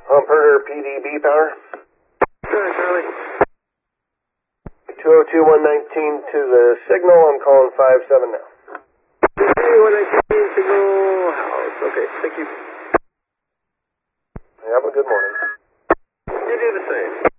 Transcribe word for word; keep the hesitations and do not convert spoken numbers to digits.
Humperter P D B power. Sorry, Charlie. two oh two one nineteen to the signal. I'm calling five seven now. Okay, one nineteen, signal house. Okay, thank you. Have a good morning. You do the same.